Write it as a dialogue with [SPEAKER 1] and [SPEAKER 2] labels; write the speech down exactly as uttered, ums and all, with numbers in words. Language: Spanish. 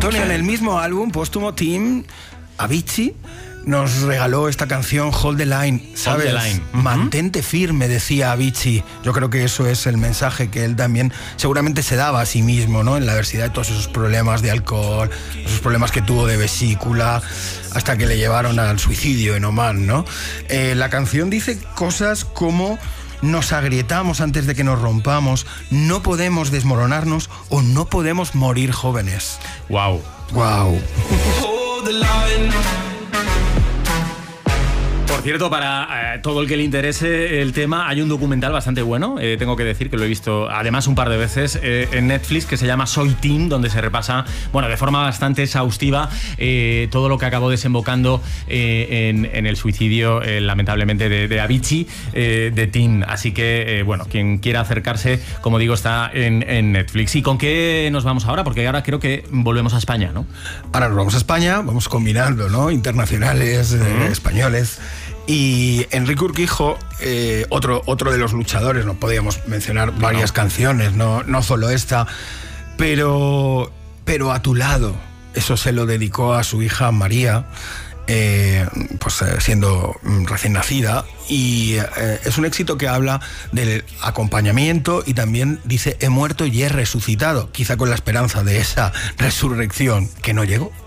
[SPEAKER 1] Antonio, en el mismo álbum póstumo, Tim, Avicii nos regaló esta canción Hold the Line, ¿sabes?
[SPEAKER 2] Hold the Line. Uh-huh.
[SPEAKER 1] Mantente firme, decía Avicii. Yo creo que eso es el mensaje que él también seguramente se daba a sí mismo, ¿no? En la adversidad de todos esos problemas de alcohol, esos problemas que tuvo de vesícula, hasta que le llevaron al suicidio en Omán, ¿no? Eh, la canción dice cosas como: nos agrietamos antes de que nos rompamos, no podemos desmoronarnos o no podemos morir jóvenes.
[SPEAKER 2] Wow.
[SPEAKER 1] Wow.
[SPEAKER 2] Por cierto, para eh, todo el que le interese el tema, hay un documental bastante bueno, eh, tengo que decir que lo he visto además un par de veces eh, en Netflix, que se llama Soy Tim, donde se repasa, bueno, de forma bastante exhaustiva eh, todo lo que acabó desembocando eh, en, en el suicidio, eh, lamentablemente, de, de Avicii, eh, de Tim. Así que, eh, bueno, quien quiera acercarse, como digo, está en, en Netflix. ¿Y con qué nos vamos ahora? Porque ahora creo que volvemos a España, ¿no?
[SPEAKER 1] Ahora nos vamos a España, vamos combinando, ¿no? Internacionales, eh, uh-huh. españoles. Y Enrique Urquijo, eh, otro, otro de los luchadores, no podíamos mencionar varias no. canciones, no, no solo esta, pero, pero A tu lado, eso se lo dedicó a su hija María, eh, pues eh, siendo recién nacida, y eh, es un éxito que habla del acompañamiento y también dice: he muerto y he resucitado, quizá con la esperanza de esa resurrección que no llegó.